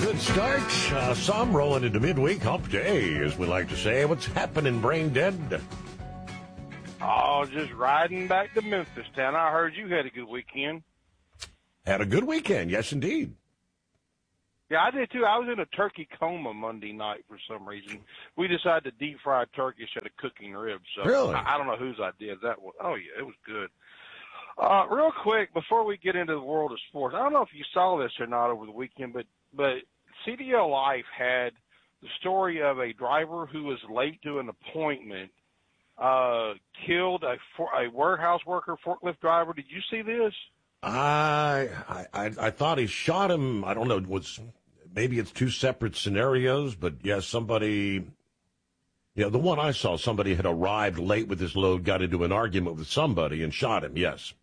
Good start. Some rolling into midweek hump day, as we like to say. What's happening, Brain Dead? Oh, just riding back to Memphis town. I heard you had a good weekend. Had a good weekend, yes, indeed. Yeah, I did too. I was in a turkey coma Monday night for some reason. We decided to deep fry turkey instead of cooking ribs. So Really? I don't know whose idea that was. Oh yeah, it was good. Real quick, before we get into the world of sports, I don't know if you saw this or not over the weekend, but CDL Life had the story of a driver who was late to an appointment, killed a warehouse worker, forklift driver. Did you see this? I thought he shot him. I don't know. Maybe it's two separate scenarios, but yes, somebody. Yeah, the one I saw, somebody had arrived late with his load, got into an argument with somebody, and shot him. Yes.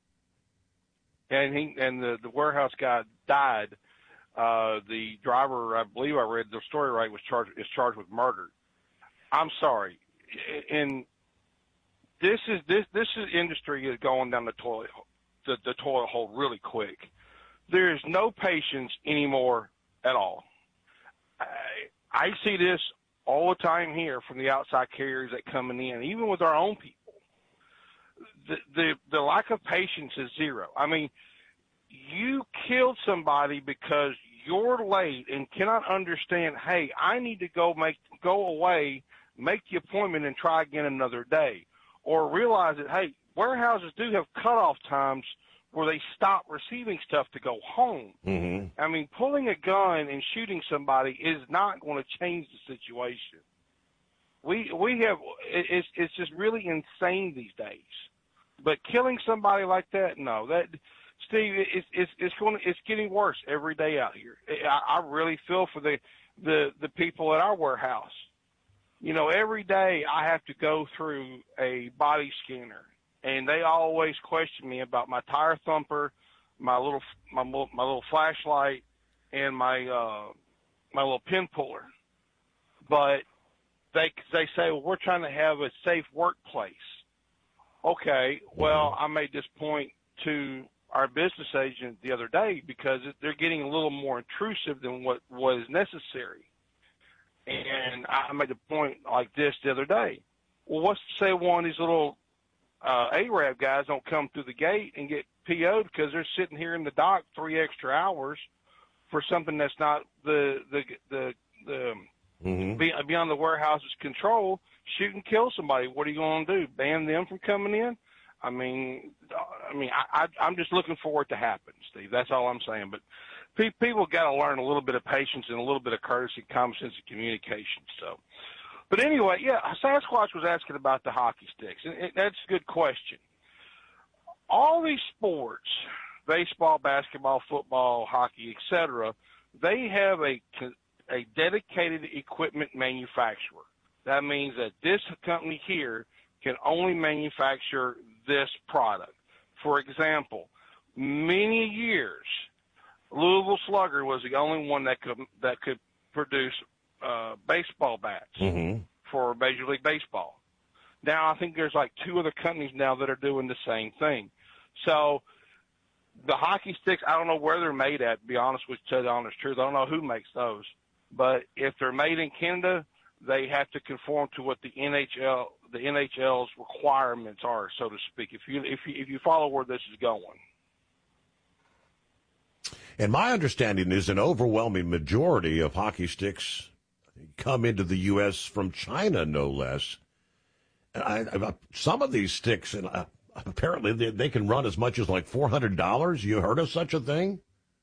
And the warehouse guy died. The driver, I believe I read the story right, is charged with murder. I'm sorry, and this industry is going down the toilet hole really quick. There is no patience anymore at all. I see this all the time here from the outside carriers that coming in, even with our own people. The lack of patience is zero. I mean, you killed somebody because you're late and cannot understand, hey, I need to go away, make the appointment and try again another day. Or realize that, hey, warehouses do have cutoff times where they stop receiving stuff to go home. Mm-hmm. I mean, pulling a gun and shooting somebody is not going to change the situation. It's just really insane these days. But killing somebody like that, no, Steve, it's getting worse every day out here. I really feel for the people at our warehouse. You know, every day I have to go through a body scanner, and they always question me about my tire thumper, my little flashlight, and my little pin puller. But they say, well, we're trying to have a safe workplace. Okay, well, I made this point to our business agent the other day because they're getting a little more intrusive than what was necessary. And I made a point like this the other day. Well, what's to say one of these little Arab guys don't come through the gate and get PO'd because they're sitting here in the dock 3 extra hours for something that's not beyond the warehouse's control, shoot and kill somebody. What are you going to do? Ban them from coming in? I'm just looking for it to happen, Steve. That's all I'm saying. But people got to learn a little bit of patience and a little bit of courtesy, common sense, and communication. So, but anyway, yeah, Sasquatch was asking about the hockey sticks, and that's a good question. All these sports, baseball, basketball, football, hockey, etc., they have a dedicated equipment manufacturer. That means that this company here can only manufacture this product. For example, many years, Louisville Slugger was the only one that could produce baseball bats for Major League Baseball. Now I think there's like 2 other companies now that are doing the same thing. So the hockey sticks, I don't know where they're made at, to be honest with you, to tell the honest truth. I don't know who makes those. But if they're made in Canada, they have to conform to what the NHL's requirements are, so to speak. If you follow where this is going. And my understanding is an overwhelming majority of hockey sticks come into the U.S. from China, no less. Some of these sticks, and apparently they can run as much as like $400. You heard of such a thing?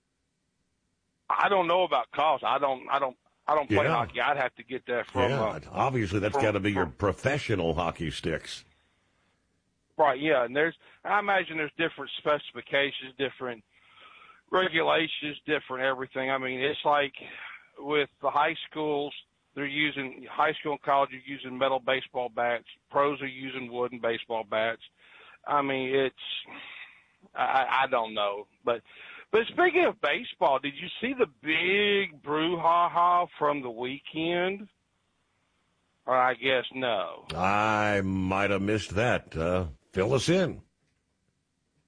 I don't know about cost. I don't play hockey. I'd have to get that from. Yeah, obviously that's got to be your professional hockey sticks. Right. Yeah, and I imagine there's different specifications, different regulations, different everything. I mean, it's like with the high schools, high school and college are using metal baseball bats. Pros are using wooden baseball bats. I mean, I don't know, but speaking of baseball, did you see the big brouhaha from the weekend? Or I guess no. I might have missed that. Fill us in.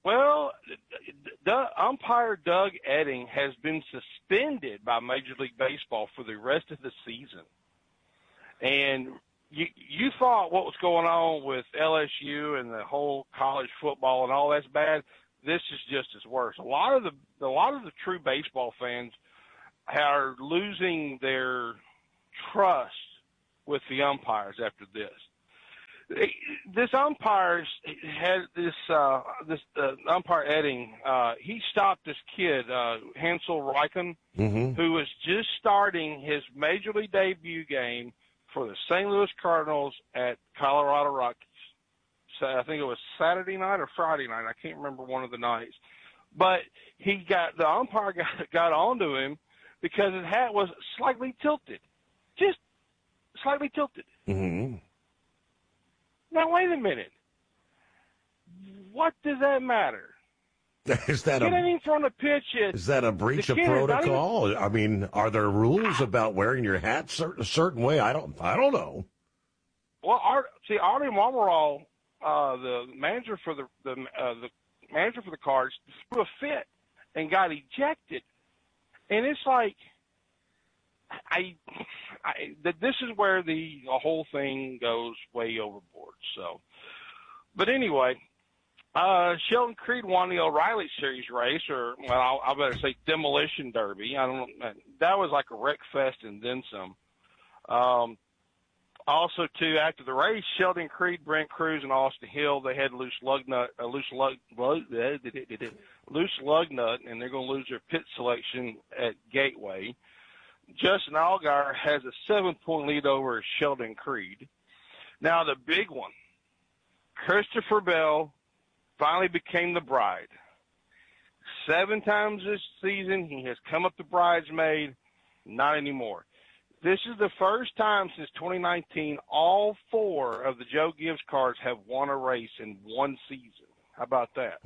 Well, umpire Doug Edding has been suspended by Major League Baseball for the rest of the season. And you thought what was going on with LSU and the whole college football and all that's bad. This is just as worse. A lot of the true baseball fans are losing their trust with the umpires after this. This umpire had this umpire Edding. He stopped this kid, Hansel Reichen, who was just starting his major league debut game for the St. Louis Cardinals at Colorado Rockies. So I think it was Saturday night or Friday night. I can't remember one of the nights. But the umpire got onto him because his hat was slightly tilted, just slightly tilted. Mm-hmm. Now, wait a minute. What does that matter? Is that getting from the pitch? Is that a breach of protocol? I mean, are there rules about wearing your hat a certain way? I don't know. Well, Artie Marmorall, the manager for the manager for the Cards, threw a fit and got ejected. And it's like, this is where the whole thing goes way overboard. So, but anyway, Sheldon Creed won the O'Reilly Series race, or I better say Demolition Derby. I don't know. That was like a wreck fest and then some. Also, too, after the race, Sheldon Creed, Brent Cruz, and Austin Hill, they had loose lug nut, and they're going to lose their pit selection at Gateway. Justin Allgaier has a 7-point lead over Sheldon Creed. Now, the big one, Christopher Bell finally became the bride. 7 times this season, he has come up the bridesmaid, not anymore. This is the first time since 2019 all 4 of the Joe Gibbs cars have won a race in one season. How about that?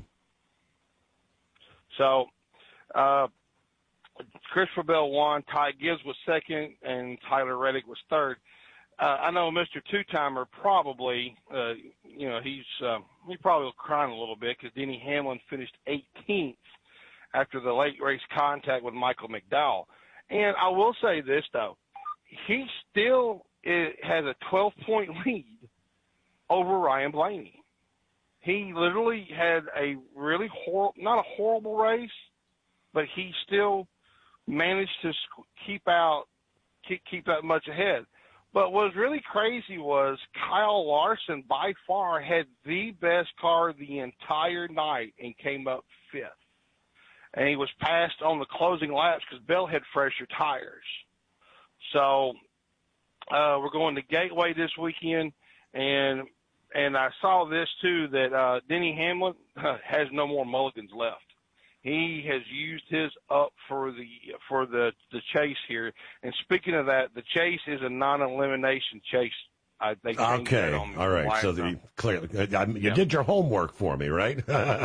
So, Christopher Bell won. Ty Gibbs was second, and Tyler Reddick was third. I know Mr. Two-Timer probably, he's probably crying a little bit because Denny Hamlin finished 18th after the late race contact with Michael McDowell. And I will say this, though. He still has a 12-point lead over Ryan Blaney. He literally had a really not a horrible race, but he still managed to keep that much ahead. But what was really crazy was Kyle Larson by far had the best car the entire night and came up 5th. And he was passed on the closing laps because Bell had fresher tires. So we're going to Gateway this weekend, and I saw this too, that Denny Hamlin has no more mulligans left. He has used his up for the chase here. And speaking of that, the chase is a non-elimination chase. They changed that on me. All right. So clearly, you did your homework for me, right?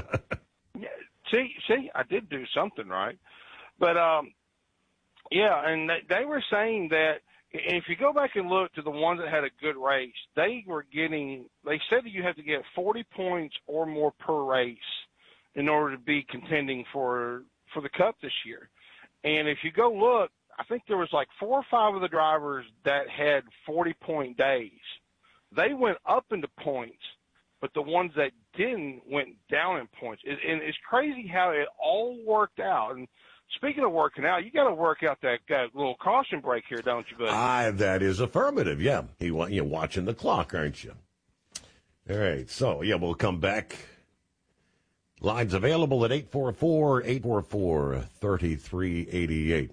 See, I did do something right. But, and they were saying that if you go back and look to the ones that had a good race, they said that you have to get 40 points or more per race in order to be contending for the Cup this year. And if you go look, I think there was like 4 or 5 of the drivers that had 40-point days. They went up into points, but the ones that didn't went down in points. And it's crazy how it all worked out. And speaking of working out, you got to work out that little caution break here, don't you, buddy? That is affirmative, yeah. You're watching the clock, aren't you? All right, so, we'll come back. Lines available at 844-3388.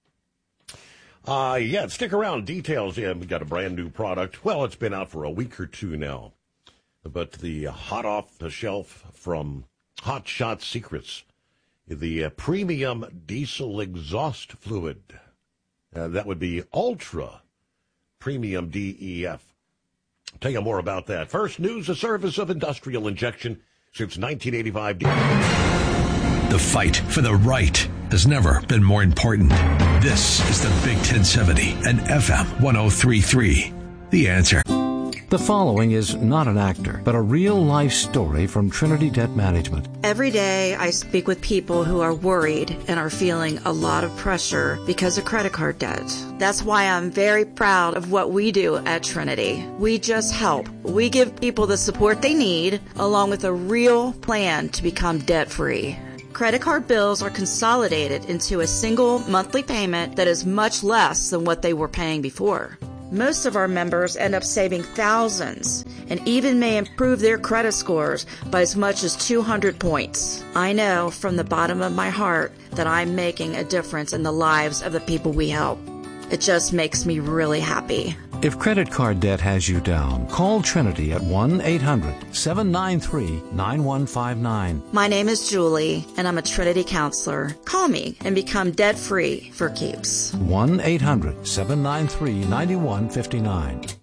Stick around. Details, we got a brand new product. Well, it's been out for a week or 2 now. But the hot off the shelf from Hot Shot Secrets, the premium diesel exhaust fluid. That would be Ultra Premium DEF. I'll tell you more about that. First, news, the service of industrial injection since 1985. The fight for the right has never been more important. This is the Big 1070 and FM 103.3. The Answer. The following is not an actor, but a real-life story from Trinity Debt Management. Every day I speak with people who are worried and are feeling a lot of pressure because of credit card debt. That's why I'm very proud of what we do at Trinity. We just help. We give people the support they need, along with a real plan to become debt-free. Credit card bills are consolidated into a single monthly payment that is much less than what they were paying before. Most of our members end up saving thousands and even may improve their credit scores by as much as 200 points. I know from the bottom of my heart that I'm making a difference in the lives of the people we help. It just makes me really happy. If credit card debt has you down, call Trinity at 1-800-793-9159. My name is Julie, and I'm a Trinity counselor. Call me and become debt-free for keeps. 1-800-793-9159.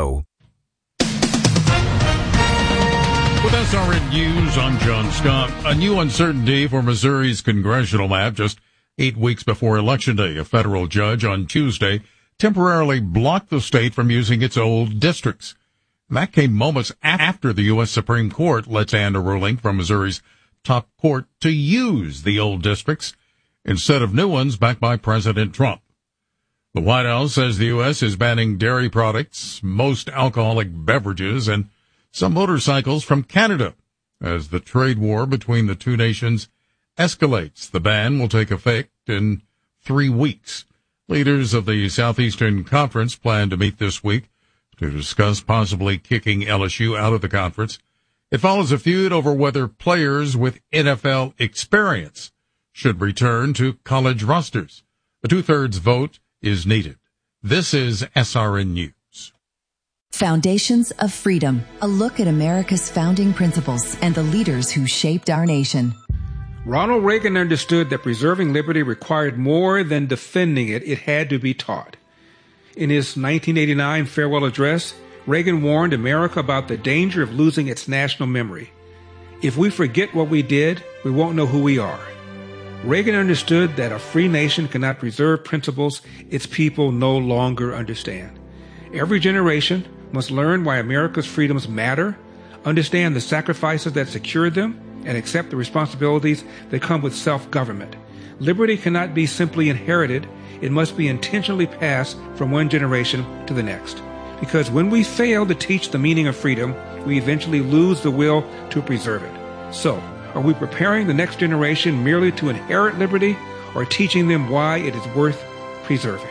With SRN News, I'm John Scott. A new uncertainty for Missouri's congressional map just 8 weeks before Election Day. A federal judge on Tuesday temporarily blocked the state from using its old districts. That came moments after the U.S. Supreme Court let stand a ruling from Missouri's top court to use the old districts instead of new ones backed by President Trump. The White House says the U.S. is banning dairy products, most alcoholic beverages, and some motorcycles from Canada as the trade war between the two nations escalates. The ban will take effect in 3 weeks. Leaders of the Southeastern Conference plan to meet this week to discuss possibly kicking LSU out of the conference. It follows a feud over whether players with NFL experience should return to college rosters. A 2/3 vote is needed. This is SRN News. Foundations of Freedom, a look at America's founding principles and the leaders who shaped our nation. Ronald Reagan understood that preserving liberty required more than defending it. It had to be taught. In his 1989 farewell address, Reagan warned America about the danger of losing its national memory. If we forget what we did, we won't know who we are. Reagan understood that a free nation cannot preserve principles its people no longer understand. Every generation must learn why America's freedoms matter, understand the sacrifices that secured them, and accept the responsibilities that come with self-government. Liberty cannot be simply inherited. It must be intentionally passed from one generation to the next. Because when we fail to teach the meaning of freedom, we eventually lose the will to preserve it. So, are we preparing the next generation merely to inherit liberty, or teaching them why it is worth preserving?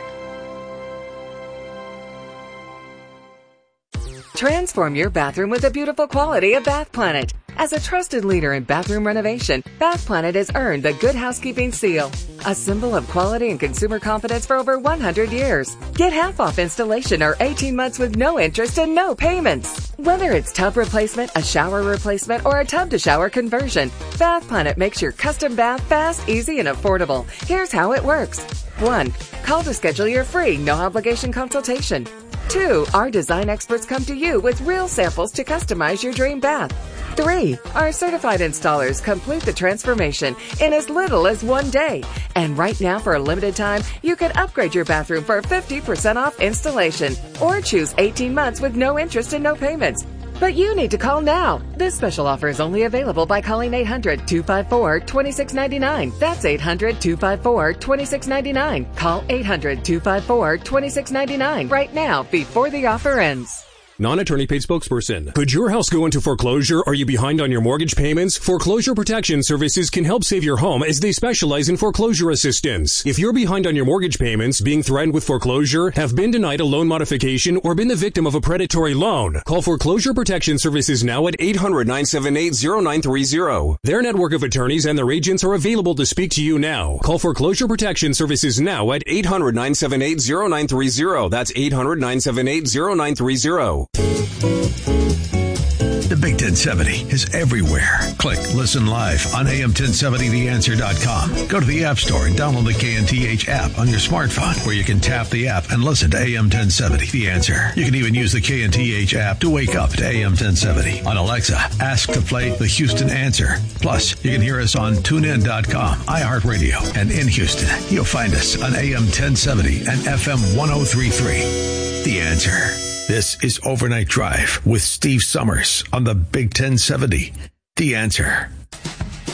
Transform your bathroom with the beautiful quality of Bath Planet. As a trusted leader in bathroom renovation, Bath Planet has earned the Good Housekeeping seal, a symbol of quality and consumer confidence for over 100 years. Get half off installation or 18 months with no interest and no payments. Whether it's tub replacement, a shower replacement, or a tub-to-shower conversion, Bath Planet makes your custom bath fast, easy, and affordable. Here's how it works. 1. Call to schedule your free, no-obligation consultation. 2. Our design experts come to you with real samples to customize your dream bath. 3. Our certified installers complete the transformation in as little as 1 day. And right now, for a limited time, you can upgrade your bathroom for 50% off installation or choose 18 months with no interest and no payments. But you need to call now. This special offer is only available by calling 800-254-2699. That's 800-254-2699. Call 800-254-2699 right now before the offer ends. Non-attorney paid spokesperson. Could your house go into foreclosure? Are you behind on your mortgage payments? Foreclosure Protection Services can help save your home as they specialize in foreclosure assistance. If you're behind on your mortgage payments, being threatened with foreclosure, have been denied a loan modification, or been the victim of a predatory loan, call Foreclosure Protection Services now at 800-978-0930. Their network of attorneys and their agents are available to speak to you now. Call Foreclosure Protection Services now at 800-978-0930. That's 800-978-0930. The Big 1070 is everywhere. Click Listen Live on AM1070theanswer.com. Go to the App Store and download the KNTH app on your smartphone, where you can tap the app and listen to AM1070 The Answer. You can even use the KNTH app to wake up to AM1070. On Alexa, ask to play the Houston Answer. Plus, you can hear us on TuneIn.com, iHeartRadio, and in Houston, you'll find us on AM1070 and FM 1033. The Answer. This is Overnight Drive with Steve Summers on the Big 1070. The Answer.